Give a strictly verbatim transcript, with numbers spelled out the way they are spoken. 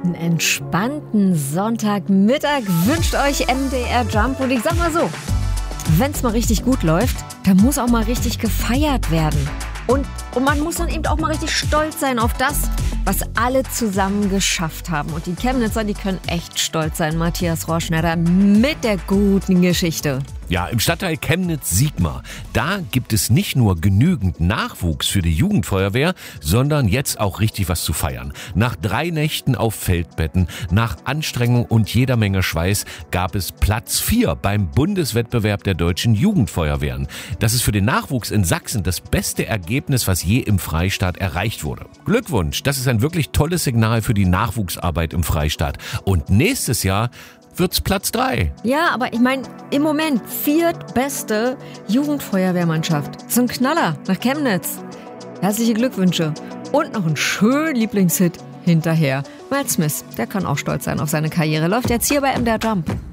Einen entspannten Sonntagmittag wünscht euch M D R Jump. Und ich sag mal so, wenn es mal richtig gut läuft, dann muss auch mal richtig gefeiert werden. Und, und man muss dann eben auch mal richtig stolz sein auf das, was alle zusammen geschafft haben. Und die Chemnitzer, die können echt stolz sein. Matthias Rohrschneider mit der guten Geschichte. Ja, im Stadtteil Chemnitz-Sigma, da gibt es nicht nur genügend Nachwuchs für die Jugendfeuerwehr, sondern jetzt auch richtig was zu feiern. Nach drei Nächten auf Feldbetten, nach Anstrengung und jeder Menge Schweiß gab es Platz vier beim Bundeswettbewerb der deutschen Jugendfeuerwehren. Das ist für den Nachwuchs in Sachsen das beste Ergebnis, was je im Freistaat erreicht wurde. Glückwunsch, das ist ein wirklich tolles Signal für die Nachwuchsarbeit im Freistaat. Und nächstes Jahr wird's Platz drei. Ja, aber ich meine, im Moment viertbeste Jugendfeuerwehrmannschaft. So ein Knaller nach Chemnitz. Herzliche Glückwünsche. Und noch ein schönen Lieblingshit hinterher. Miles Smith, der kann auch stolz sein auf seine Karriere. Läuft jetzt hier bei M D R Jump.